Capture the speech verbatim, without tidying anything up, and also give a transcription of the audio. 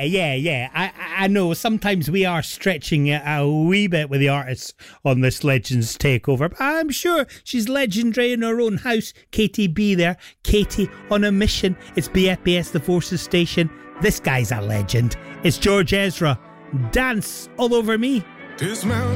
yeah, yeah. I, I know sometimes we are stretching it a wee bit with the artists on this Legends Takeover, but I'm sure she's legendary in her own house. Katie B there. Katie on a mission. It's B F B S The Forces Station. This guy's a legend. It's George Ezra. Dance All Over Me. Dismount